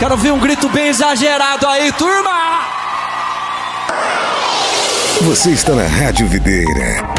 Quero ver um grito bem exagerado aí, turma! Você está na Rádio Videira.